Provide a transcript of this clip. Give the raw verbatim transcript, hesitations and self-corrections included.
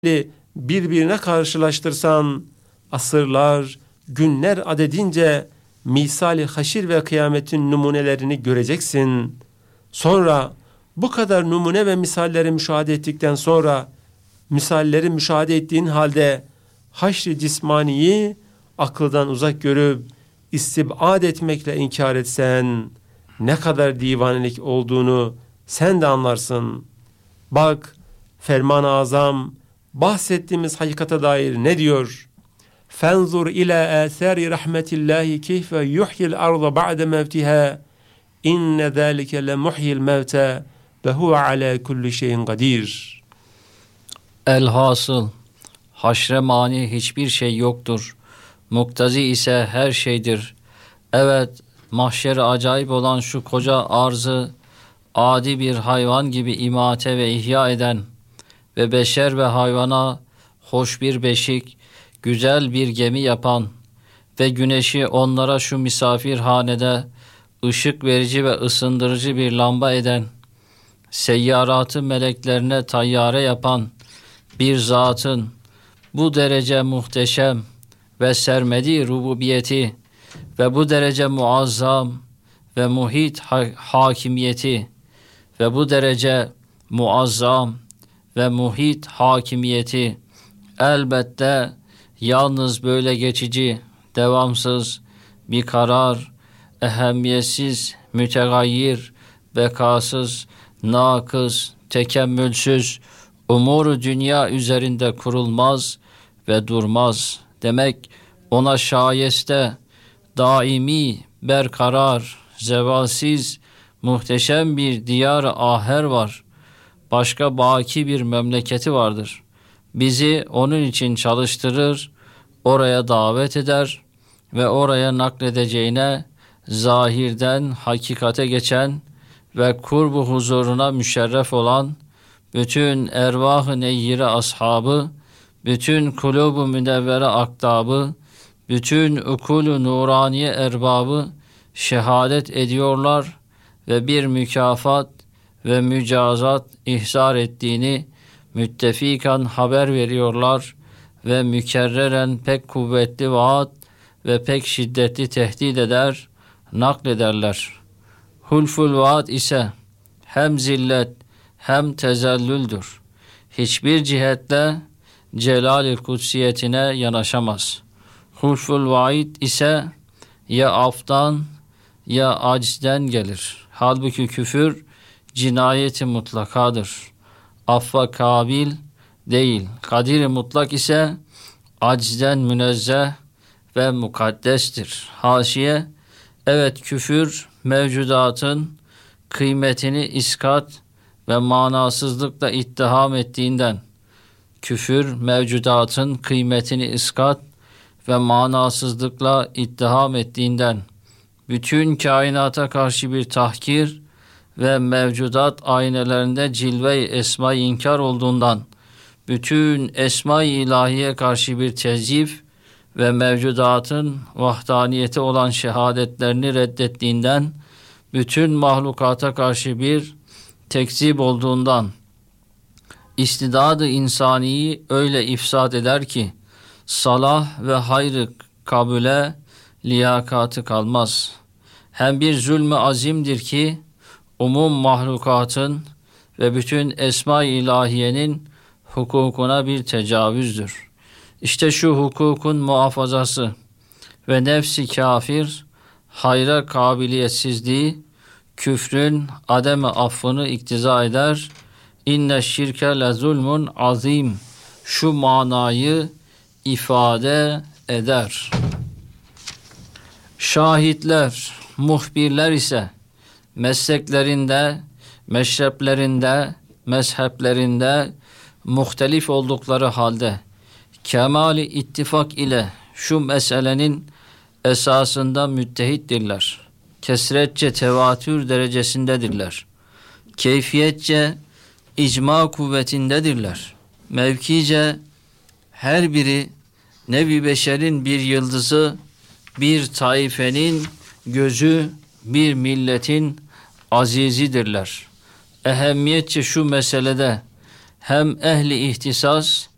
birbirine karşılaştırsan, asırlar, günler adedince misali haşir ve kıyametin numunelerini göreceksin. Sonra bu kadar numune ve misalleri müşahede ettikten sonra, misalleri müşahede ettiğin halde haşr-i cismaniyi akıldan uzak görüp istibad etmekle inkar etsen, ne kadar divanelik olduğunu sen de anlarsın. Bak, Ferman-ı Azam bahsettiğimiz hakikate dair ne diyor? Fenzur ila athari rahmetillahi keyfe yuhyil arda ba'de mevtiha inne zâlike le muhyil mevte ve huve ala kulli şeyin kadir. Elhasıl haşre mani hiçbir şey yoktur. Muktazi ise her şeydir. Evet, mahşeri acayip olan şu koca arzı adi bir hayvan gibi imate ve ihya eden ve beşer ve hayvana hoş bir beşik, güzel bir gemi yapan ve güneşi onlara şu misafirhanede ışık verici ve ısındırıcı bir lamba eden, seyyaratı meleklerine tayyare yapan bir zatın bu derece muhteşem ve sermedi rububiyeti ve bu derece muazzam ve muhit ha- hakimiyeti ve bu derece muazzam ve muhit hakimiyeti elbette yalnız böyle geçici, devamsız bir karar, ehemmiyetsiz, mütegayyir, bekasız, nakız, tekemmülsüz, umuru dünya üzerinde kurulmaz ve durmaz. Demek ona şayeste, daimi, berkarar, zevalsiz, muhteşem bir diyar-ı aher var. Başka baki bir memleketi vardır. Bizi onun için çalıştırır, oraya davet eder ve oraya nakledeceğine zahirden hakikate geçen ve kurbu huzuruna müşerref olan bütün ervah-ı neyyire ashabı, bütün kulub-u münevvere aktabı, bütün ukul-u nuraniye erbabı şehadet ediyorlar ve bir mükafat ve mücazat ihzar ettiğini müttefikan haber veriyorlar ve mükerreren pek kuvvetli vaat ve pek şiddetli tehdit eder, naklederler. Hulful vaat ise hem zillet hem tezellüldür. Hiçbir cihetle celal-i kutsiyetine yanaşamaz. Hulful vaid ise ya aftan ya acizden gelir. Halbuki küfür cinayeti mutlakadır. Affa kabil değil. Kadir-i mutlak ise acizden münezzeh ve mukaddestir. Haşiye, evet küfür mevcudatın kıymetini iskat ve manasızlıkla ittiham ettiğinden, küfür mevcudatın kıymetini iskat ve manasızlıkla ittiham ettiğinden, bütün kainata karşı bir tahkir ve mevcudat aynelerinde cilve-i esma-i inkar olduğundan, bütün esma-i ilahiye karşı bir tezif ve mevcudatın vahdaniyeti olan şehadetlerini reddettiğinden, bütün mahlukata karşı bir tekzip olduğundan, istidadı insaniyi öyle ifsad eder ki, salah ve hayrı kabule liyakatı kalmaz. Hem bir zulmü azimdir ki, umum mahlukatın ve bütün esma-i ilahiyenin hukukuna bir tecavüzdür. İşte şu hukukun muhafazası ve nefsi kafir, hayra kabiliyetsizliği, küfrün adem-i affını iktiza eder. İnne şirke le zulmun azim. Şu manayı ifade eder. Şahitler, muhbirler ise mesleklerinde, meşreplerinde, mezheplerinde muhtelif oldukları halde kemali ittifak ile şu meselenin esasında müttehittirler. Kesretçe tevatür derecesindedirler. Keyfiyetçe icma kuvvetindedirler. Mevkice her biri nevi beşerin bir yıldızı, bir taifenin gözü, bir milletin azizidirler. Ehemmiyetçe şu meselede hem ehli ihtisas